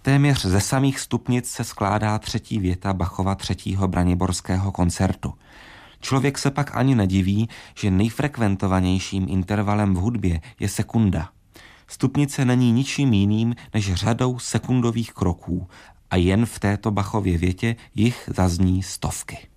Téměř ze samých stupnic se skládá třetí věta Bachova 3. braniborského koncertu. Člověk se pak ani nediví, že nejfrekventovanějším intervalem v hudbě je sekunda. Stupnice není ničím jiným než řadou sekundových kroků a jen v této Bachově větě jich zazní stovky.